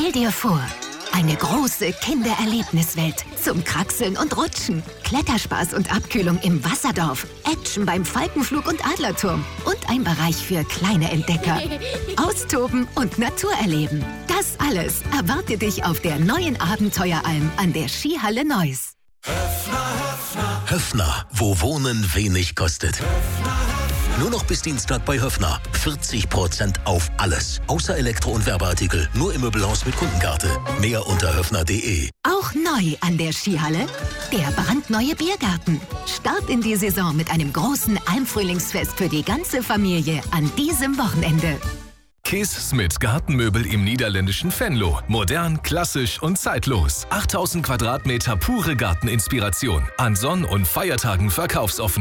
Stell dir vor, eine große Kindererlebniswelt zum Kraxeln und Rutschen, Kletterspaß und Abkühlung im Wasserdorf, Action beim Falkenflug und Adlerturm und ein Bereich für kleine Entdecker. Austoben und Natur erleben. Das alles erwartet dich auf der neuen Abenteueralm an der Skihalle Neuss. Höffner, wo Wohnen wenig kostet. Nur noch bis Dienstag bei Höffner. 40% auf alles. Außer Elektro- und Werbeartikel. Nur im Möbelhaus mit Kundenkarte. Mehr unter höffner.de. Auch neu an der Skihalle, der brandneue Biergarten. Start in die Saison mit einem großen Almfrühlingsfest für die ganze Familie an diesem Wochenende. Kees Smith Gartenmöbel im niederländischen Venlo. Modern, klassisch und zeitlos. 8000 Quadratmeter pure Garteninspiration. An Sonn- und Feiertagen verkaufsoffen.